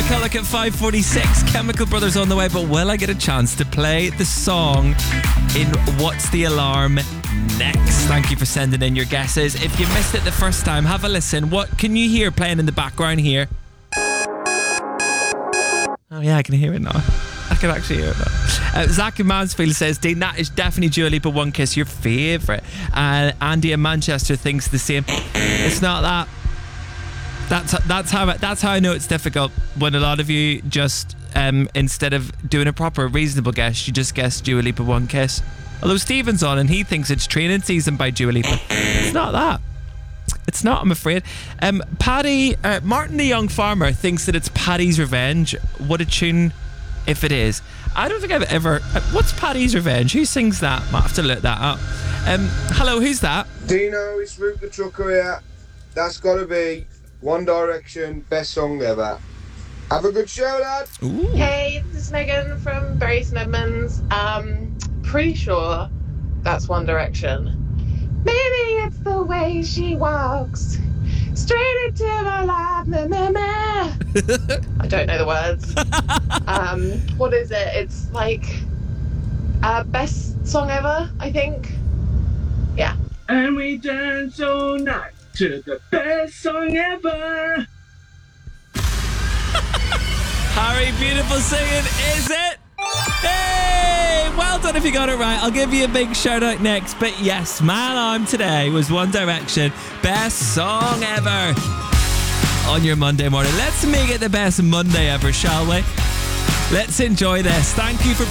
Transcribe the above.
McCulloch at 5:46. Chemical Brothers on the way, but will I get a chance to play the song in What's the Alarm next? Thank you for sending in your guesses. If you missed it the first time, have a listen. What can you hear playing in the background here? Oh yeah, I can hear it now. I can actually hear it now. Zach in Mansfield says, Dean, that is definitely Dua Lipa One Kiss, your favourite. Andy in Manchester thinks the same. It's not that. That's how I know it's difficult, when a lot of you just instead of doing a proper reasonable guess, you just guess Dua Lipa One Kiss. Although Stephen's on and he thinks it's Training Season by Dua Lipa. It's not that. It's not, I'm afraid. Martin the Young Farmer thinks that it's Paddy's Revenge. What a tune if it is. I don't think I've ever... what's Paddy's Revenge? Who sings that? Might have to look that up. Hello, who's that? Dino, it's Luke the Trucker here. That's got to be One Direction, best song ever. Have a good show, lad. Ooh. Hey, this is Megan from Bury St Edmunds. Pretty sure that's One Direction. Maybe it's the way she walks straight into the light. I don't know the words. What is it? It's like best song ever, I think. Yeah. And we dance all night to the best song ever. Harry, beautiful singing, is it? Hey, well done if you got it right. I'll give you a big shout out next. But yes, my alarm today was One Direction, best song ever on your Monday morning. Let's make it the best Monday ever, shall we? Let's enjoy this. Thank you for